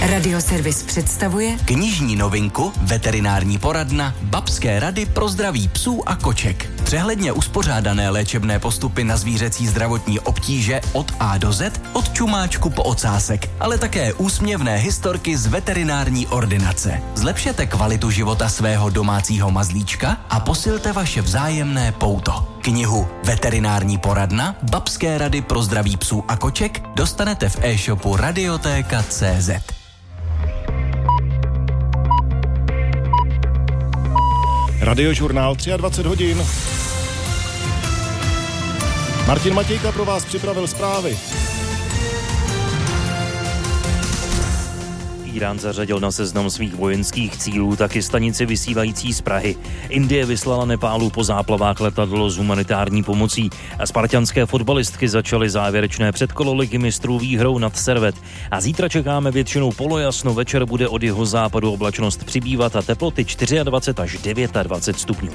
Radioservis představuje knižní novinku Veterinární poradna Babské rady pro zdraví psů a koček. Přehledně uspořádané léčebné postupy na zvířecí zdravotní obtíže od A do Z, od čumáčku po ocásek, ale také úsměvné historky z veterinární ordinace. Zlepšete kvalitu života svého domácího mazlíčka a posilte vaše vzájemné pouto. Knihu Veterinární poradna Babské rady pro zdraví psů a koček dostanete v e-shopu Radioteka.cz. Radiožurnál 23 hodin. Martin Matějka pro vás připravil zprávy. Írán zařadil na seznam svých vojenských cílů taky stanici vysílající z Prahy. Indie vyslala Nepálu po záplavách letadlo s humanitární pomocí a spartanské fotbalistky začaly závěrečné předkolo ligy mistrů výhrou nad Servet. A zítra čekáme většinou polojasno, večer bude od jihozápadu oblačnost přibývat a teploty 24 až 29 stupňů.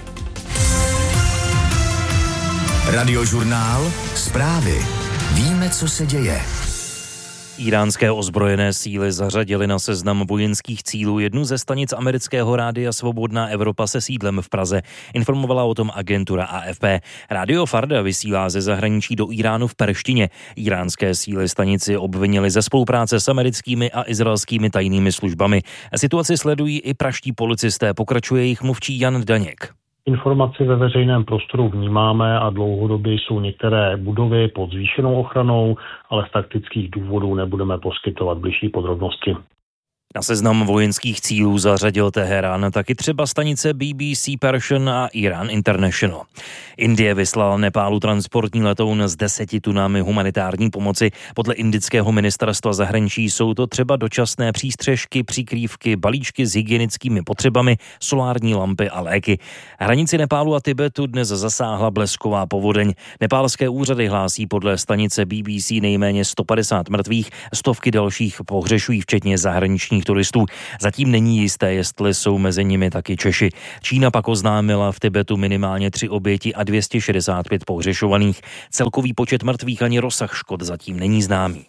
Radiožurnál, zprávy. Víme, co se děje. Íránské ozbrojené síly zařadily na seznam vojenských cílů jednu ze stanic amerického rádia Svobodná Evropa se sídlem v Praze. Informovala o tom agentura AFP. Rádio Farda vysílá ze zahraničí do Iránu v perštině. Íránské síly stanici obvinily ze spolupráce s americkými a izraelskými tajnými službami. Situaci sledují i pražští policisté, pokračuje jejich mluvčí Jan Daněk. Informaci ve veřejném prostoru vnímáme a dlouhodobě jsou některé budovy pod zvýšenou ochranou, ale z taktických důvodů nebudeme poskytovat bližší podrobnosti. Na seznam vojenských cílů zařadil Teherán taky třeba stanice BBC Persian a Iran International. Indie vyslala Nepálu transportní letoun s 10 tunami humanitární pomoci. Podle indického ministerstva zahraničí jsou to třeba dočasné přístřežky, přikrývky, balíčky s hygienickými potřebami, solární lampy a léky. Hranici Nepálu a Tibetu dnes zasáhla blesková povodeň. Nepálské úřady hlásí podle stanice BBC nejméně 150 mrtvých, stovky dalších pohřešují včetně zahraničních turistů. Zatím není jisté, jestli jsou mezi nimi taky Češi. Čína pak oznámila v Tibetu minimálně 3 oběti a 265 pohřešovaných. Celkový počet mrtvých ani rozsah škod zatím není známý.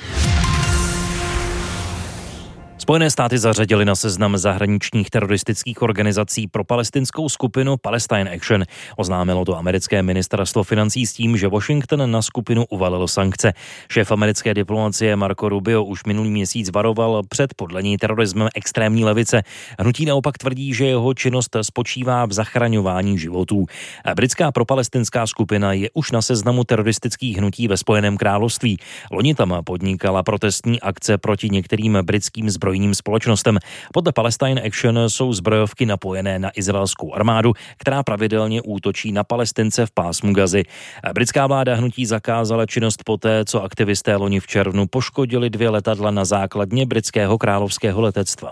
Spojené státy zařadily na seznam zahraničních teroristických organizací pro palestinskou skupinu Palestine Action. Oznámilo to americké ministerstvo financí s tím, že Washington na skupinu uvalil sankce. Šéf americké diplomacie Marco Rubio už minulý měsíc varoval před podle něj terorismem extrémní levice. Hnutí naopak tvrdí, že jeho činnost spočívá v zachraňování životů. Britská propalestinská skupina je už na seznamu teroristických hnutí ve Spojeném království. Loni tam podnikala protestní akce proti některým britským zbrojním společnostem. Podle Palestine Action jsou zbrojovky napojené na izraelskou armádu, která pravidelně útočí na Palestince v pásmu Gazy. Britská vláda hnutí zakázala činnost poté, co aktivisté loni v červnu poškodili 2 letadla na základně britského královského letectva.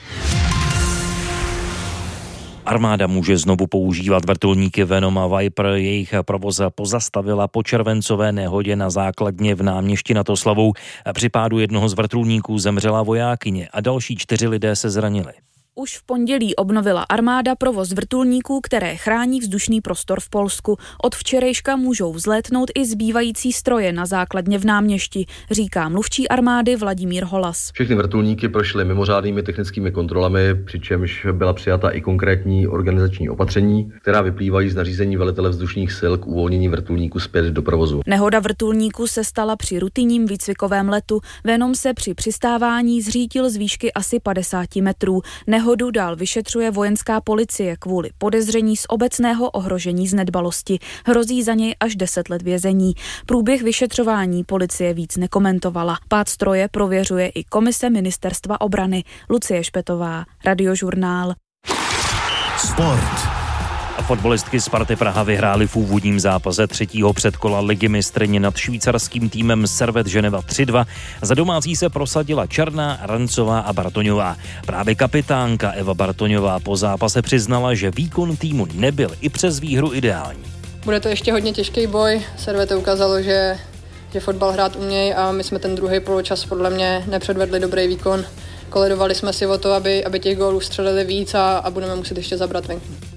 Armáda může znovu používat vrtulníky Venom a Viper. Jejich provoz pozastavila po červencové nehodě na základně v Náměšti nad Oslavou. Při pádu jednoho z vrtulníků zemřela vojákyně a další 4 lidé se zranili. Už v pondělí obnovila armáda provoz vrtulníků, které chrání vzdušný prostor v Polsku. Od včerejška můžou vzlétnout i zbývající stroje na základně v Náměšti, říká mluvčí armády Vladimír Holas. Všechny vrtulníky prošly mimořádnými technickými kontrolami, přičemž byla přijata i konkrétní organizační opatření, která vyplývají z nařízení velitele vzdušných sil k uvolnění vrtulníků zpět do provozu. Nehoda vrtulníku se stala při rutinním výcvikovém letu. Venom se při přistávání zřítil z výšky asi 50 metrů. Nehodu dál vyšetřuje vojenská policie kvůli podezření z obecného ohrožení z nedbalosti. Hrozí za něj až 10 let vězení. Průběh vyšetřování policie víc nekomentovala. Pád stroje prověřuje i komise Ministerstva obrany. Lucie Špetová, Radiožurnál. Sport. Fotbalistky Sparty Praha vyhrály v úvodním zápase 3. předkola ligy mistryň nad švýcarským týmem Servet Ženeva 3-2. Za domácí se prosadila Černá, Rancová a Bartoňová. Právě kapitánka Eva Bartoňová po zápase přiznala, že výkon týmu nebyl i přes výhru ideální. Bude to ještě hodně těžký boj. Servete ukázalo, že fotbal hrát umějí a my jsme ten druhý poločas podle mě nepředvedli dobrý výkon. Koledovali jsme si o to, aby těch gólů střelili víc a budeme muset ještě zabrat venku.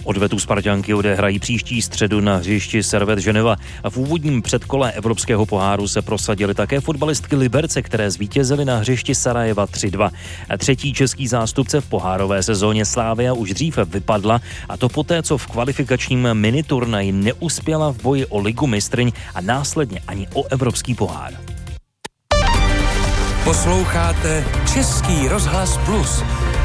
Odvetu Sparťanky odehrají příští středu na hřišti Servet Ženeva. V úvodním předkole Evropského poháru se prosadily také fotbalistky Liberce, které zvítězily na hřišti Sarajeva 3-2. Třetí český zástupce v pohárové sezóně Slavia už dřív vypadla, a to poté, co v kvalifikačním miniturnaji neuspěla v boji o Ligu mistryň a následně ani o Evropský pohár. Posloucháte Český rozhlas Plus.